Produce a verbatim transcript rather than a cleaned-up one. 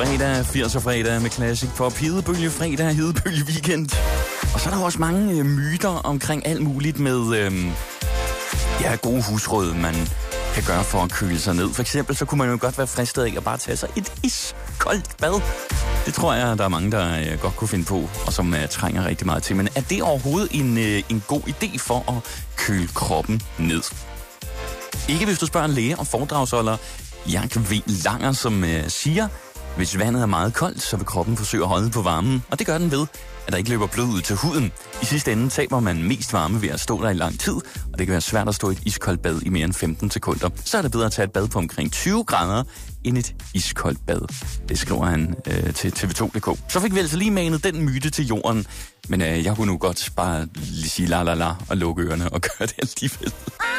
Fredag, firser fredag med Classic Pop, hedebølge fredag, hedebølge weekend. Og så er der også mange øh, myter omkring alt muligt med øh, ja, gode husråd, man kan gøre for at køle sig ned. For eksempel så kunne man jo godt være fristet af at bare tage sig et iskoldt bad. Det tror jeg, der er mange, der øh, godt kunne finde på, og som øh, trænger rigtig meget til. Men er det overhovedet en, øh, en god idé for at køle kroppen ned? Ikke hvis du spørger en læge og foredragsholder Jack V. Langer, som øh, siger, hvis vandet er meget koldt, så vil kroppen forsøge at holde på varmen. Og det gør den ved, at der ikke løber blod ud til huden. I sidste ende taber man mest varme ved at stå der i lang tid, og det kan være svært at stå i et iskoldt bad i mere end femten sekunder. Så er det bedre at tage et bad på omkring tyve grader end et iskoldt bad. Det skriver han øh, til T V to punktum d k. Så fik vi altså lige manet den myte til jorden, men øh, jeg kunne nu godt bare lige sige la la la og lukke ørerne og gøre det alligevel.